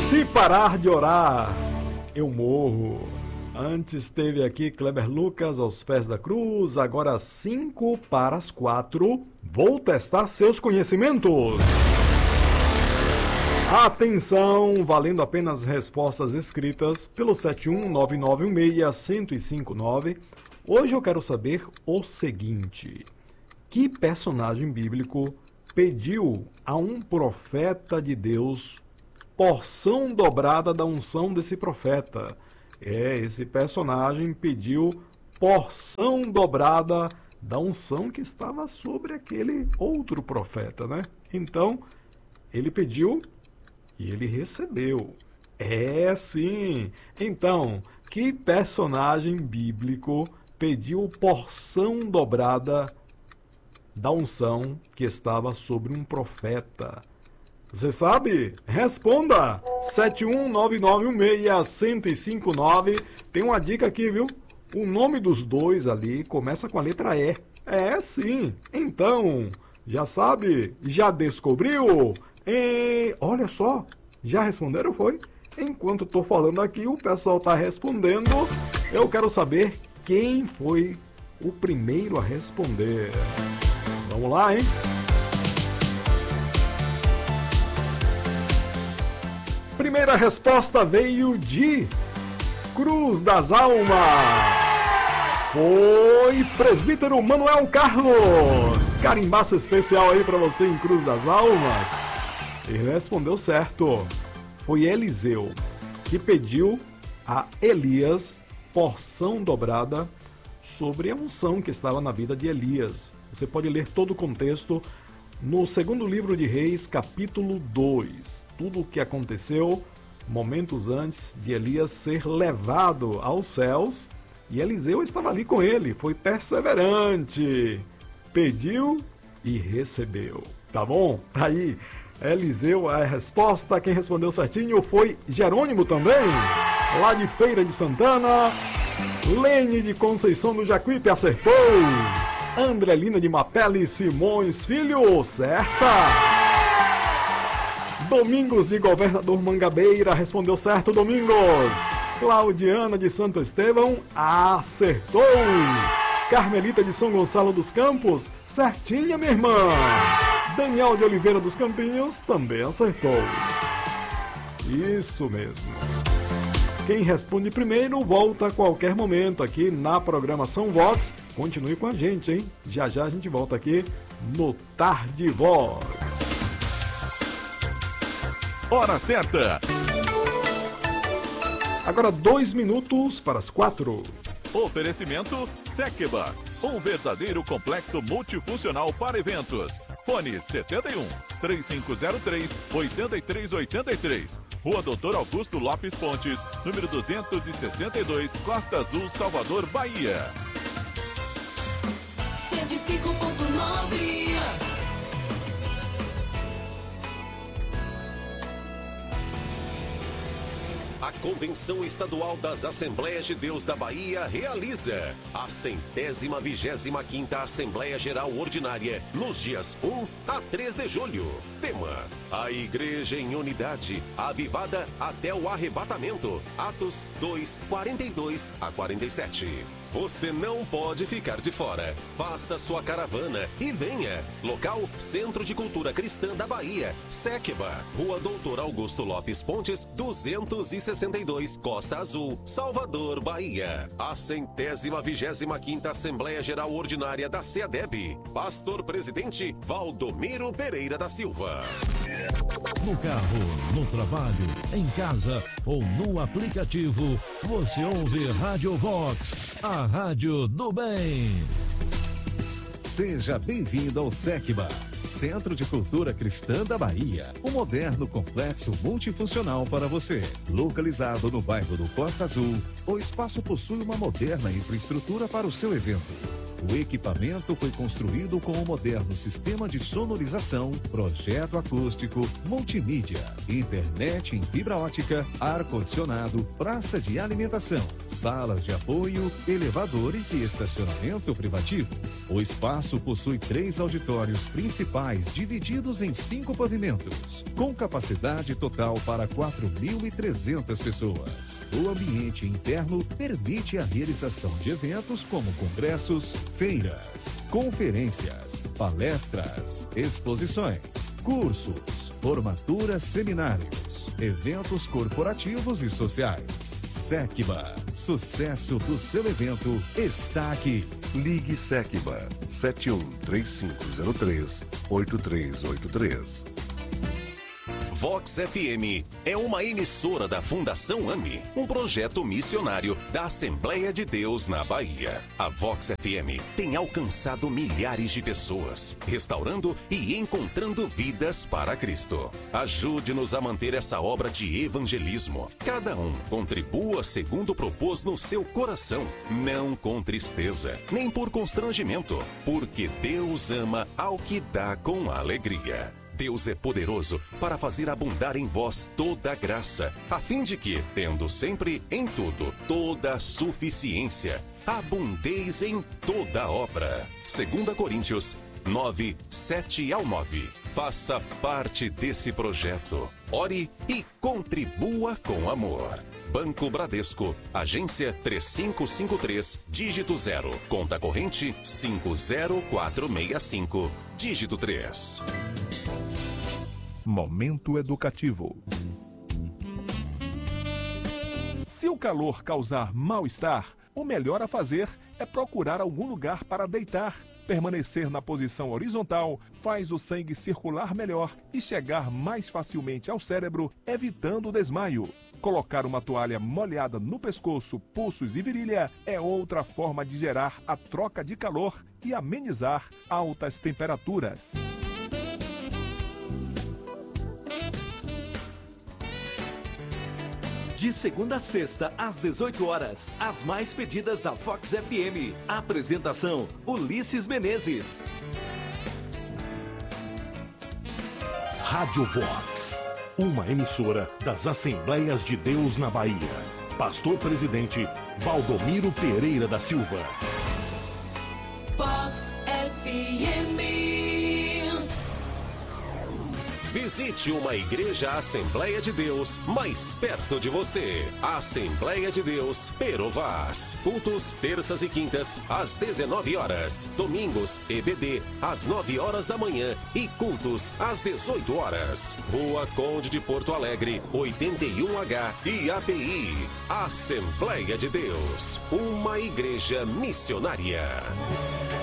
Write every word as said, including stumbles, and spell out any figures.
Se parar de orar, eu morro. Antes teve aqui Kleber Lucas aos pés da cruz, agora cinco para as quatro. Vou testar seus conhecimentos. Atenção, valendo apenas respostas escritas pelo sete um nove nove um seis zero zero cinco nove. Hoje eu quero saber o seguinte: que personagem bíblico pediu a um profeta de Deus porção dobrada da unção desse profeta? É, esse personagem pediu porção dobrada da unção que estava sobre aquele outro profeta, né? Então, ele pediu e ele recebeu. É, sim. Então, que personagem bíblico pediu porção dobrada da unção que estava sobre um profeta? Você sabe? Responda! sete um nove nove um seis zero zero cinco nove. Tem uma dica aqui, viu? O nome dos dois ali começa com a letra E. É, sim. Então, já sabe? Já descobriu? E... olha só, já responderam, foi? Enquanto eu tô falando aqui, o pessoal tá respondendo. Eu quero saber quem foi o primeiro a responder. Vamos lá, hein? Primeira resposta veio de Cruz das Almas. Foi presbítero Manuel Carlos. Carimbaço especial aí pra você em Cruz das Almas. Ele respondeu certo. Foi Eliseu que pediu a Elias porção dobrada sobre a unção que estava na vida de Elias. Você pode ler todo o contexto no segundo livro de Reis, capítulo dois. Tudo o que aconteceu momentos antes de Elias ser levado aos céus. E Eliseu estava ali com ele, foi perseverante, pediu e recebeu. Tá bom? Tá aí. Eliseu, a resposta. Quem respondeu certinho foi Jerônimo também, lá de Feira de Santana. Lene de Conceição do Jacuípe acertou. Andrelina de Mapele Simões Filho, certa. Domingos de Governador Mangabeira respondeu certo, Domingos. Claudiana de Santo Estevão acertou. Carmelita de São Gonçalo dos Campos, certinha, minha irmã. Daniel de Oliveira dos Campinhos também acertou. Isso mesmo. Quem responde primeiro volta a qualquer momento aqui na programação Vox. Continue com a gente, hein? Já já a gente volta aqui no Tarde Vox. Hora certa. Agora dois minutos para as quatro. Oferecimento Sekba, um verdadeiro complexo multifuncional para eventos. Fone setenta e um, três cinco zero três, oito três oito três. Rua Doutor Augusto Lopes Pontes, número duzentos e sessenta e dois, Costa Azul, Salvador, Bahia. cento e cinco ponto nove. A Convenção Estadual das Assembleias de Deus da Bahia realiza a centésima vigésima quinta Assembleia Geral Ordinária nos dias um a três de julho. Tema: a Igreja em Unidade, avivada até o arrebatamento. Atos dois, quarenta e dois a quarenta e sete. Você não pode ficar de fora. Faça sua caravana e venha. Local: Centro de Cultura Cristã da Bahia, Sekba, Rua Doutor Augusto Lopes Pontes, duzentos e sessenta e dois, Costa Azul, Salvador, Bahia. A centésima vigésima quinta Assembleia Geral Ordinária da SEADEB. Pastor Presidente Valdomiro Pereira da Silva. No carro, no trabalho, em casa ou no aplicativo, você ouve Rádio Vox, a rádio do bem. Seja bem-vindo ao Sekba, Centro de Cultura Cristã da Bahia, um moderno complexo multifuncional para você. Localizado no bairro do Costa Azul, o espaço possui uma moderna infraestrutura para o seu evento. O equipamento foi construído com um moderno sistema de sonorização, projeto acústico, multimídia, internet em fibra ótica, ar-condicionado, praça de alimentação, salas de apoio, elevadores e estacionamento privativo. O espaço possui três auditórios principais divididos em cinco pavimentos, com capacidade total para quatro mil e trezentas pessoas. O ambiente interno permite a realização de eventos como congressos, feiras, conferências, palestras, exposições, cursos, formaturas, seminários, eventos corporativos e sociais. SECBA, sucesso do seu evento está aqui. Ligue SECBA sete um três cinco zero três oito três oito três. Vox F M é uma emissora da Fundação AME, um projeto missionário da Assembleia de Deus na Bahia. A Vox F M tem alcançado milhares de pessoas, restaurando e encontrando vidas para Cristo. Ajude-nos a manter essa obra de evangelismo. Cada um contribua segundo propôs no seu coração, não com tristeza, nem por constrangimento, porque Deus ama ao que dá com alegria. Deus é poderoso para fazer abundar em vós toda a graça, a fim de que, tendo sempre em tudo toda a suficiência, abundeis em toda obra. Segunda Coríntios nove, sete ao nove. Faça parte desse projeto. Ore e contribua com amor. Banco Bradesco, agência três cinco cinco três, dígito zero, conta corrente cinco zero quatro seis cinco, dígito três. Momento educativo. Se o calor causar mal-estar, o melhor a fazer é procurar algum lugar para deitar. Permanecer na posição horizontal faz o sangue circular melhor e chegar mais facilmente ao cérebro, evitando o desmaio. Colocar uma toalha molhada no pescoço, pulsos e virilha é outra forma de gerar a troca de calor e amenizar altas temperaturas. De segunda a sexta, às dezoito horas, as mais pedidas da Vox F M. Apresentação, Ulisses Menezes. Rádio Vox, uma emissora das Assembleias de Deus na Bahia. Pastor Presidente, Valdomiro Pereira da Silva. Vox F M. Visite uma igreja Assembleia de Deus mais perto de você. Assembleia de Deus, Perovaz. Cultos, terças e quintas, às dezenove horas. Domingos, E B D, às nove horas da manhã. E cultos, às dezoito horas. Rua Conde de Porto Alegre, oitenta e um H e A P I. Assembleia de Deus, uma igreja missionária.